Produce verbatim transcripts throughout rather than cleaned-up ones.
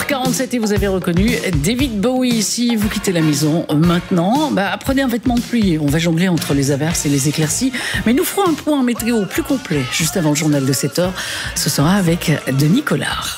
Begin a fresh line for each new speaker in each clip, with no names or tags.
quarante-sept et vous avez reconnu David Bowie. Si vous quittez la maison maintenant, bah, prenez un vêtement de pluie. On va jongler entre les averses et les éclaircies. Mais nous ferons un point météo plus complet juste avant le journal de sept heures. Ce sera avec Denis Collard.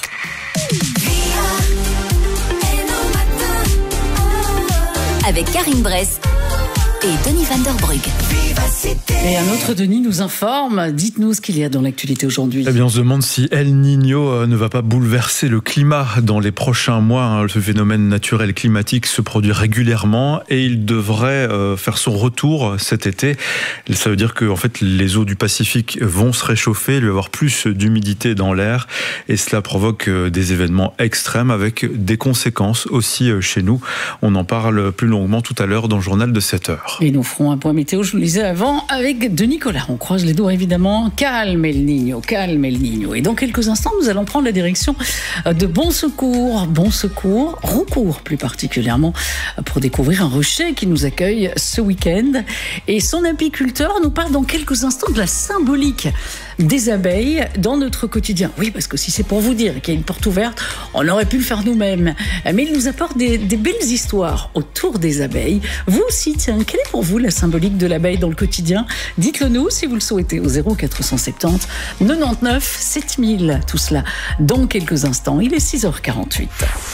Avec Karine Bress et Denis Van Der Brugge.
Et un autre Denis nous informe. Dites-nous ce qu'il y a dans l'actualité aujourd'hui.
Eh bien, on se demande si El Niño ne va pas bouleverser le climat dans les prochains mois. Ce phénomène naturel climatique se produit régulièrement et il devrait faire son retour cet été. Ça veut dire que en fait, les eaux du Pacifique vont se réchauffer, il va y avoir plus d'humidité dans l'air et cela provoque des événements extrêmes avec des conséquences aussi chez nous. On en parle plus longuement tout à l'heure dans le journal de sept heures.
Et nous ferons un point météo, je vous le disais avant, avec Denis Collard. On croise les doigts évidemment. Calme El Niño, calme El Niño. Et dans quelques instants, nous allons prendre la direction de Bon Secours, Bon Secours, Roucourt plus particulièrement, pour découvrir un rucher qui nous accueille ce week-end. Et son apiculteur nous parle dans quelques instants de la symbolique des abeilles dans notre quotidien. Oui, parce que si c'est pour vous dire qu'il y a une porte ouverte, on aurait pu le faire nous-mêmes. Mais il nous apporte des, des belles histoires autour des abeilles. Vous aussi, tiens, quelle est pour vous la symbolique de l'abeille dans le quotidien? Dites-le nous si vous le souhaitez au zéro quatre cent soixante-dix quatre-vingt-neuf sept mille. Tout cela dans quelques instants. Il est six heures quarante-huit.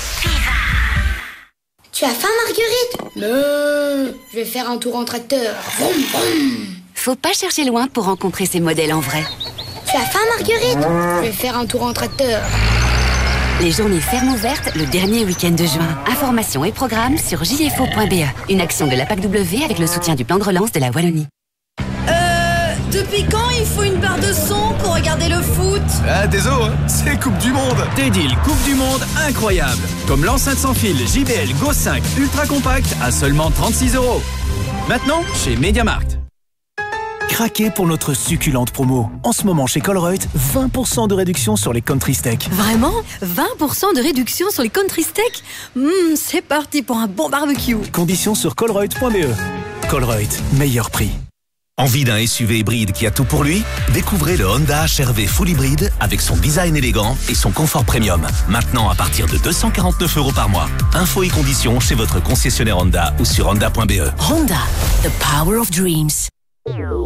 Tu as faim, Marguerite? Non, je vais faire un tour en tracteur. Vroom, vroom.
Faut pas chercher loin pour rencontrer ces modèles en vrai.
Tu as faim, Marguerite? Je vais faire un tour en tracteur.
Les journées fermes ouvertes le dernier week-end de juin. Informations et programmes sur j f o point b e. Une action de la P A C W avec le soutien du plan de relance de la Wallonie.
Euh, depuis quand il faut une barre de son pour regarder le foot?
Ah, désolé, hein, c'est Coupe du Monde.
Des deals Coupe du Monde incroyables. Comme l'enceinte sans fil J B L Go cinq Ultra Compact à seulement trente-six euros. Maintenant, chez MediaMarkt.
Craquez pour notre succulente promo. En ce moment chez Colruyt, vingt pour cent de réduction sur les country steaks.
Vraiment? vingt pour cent de réduction sur les country steaks? Mmh, c'est parti pour un bon barbecue.
Conditions sur colruyt point b e. Colruyt, meilleur prix.
Envie d'un S U V hybride qui a tout pour lui? Découvrez le Honda H R V Full Hybride avec son design élégant et son confort premium. Maintenant à partir de deux cent quarante-neuf euros par mois. Infos et conditions chez votre concessionnaire Honda ou sur honda point b e.
Honda, the power of dreams.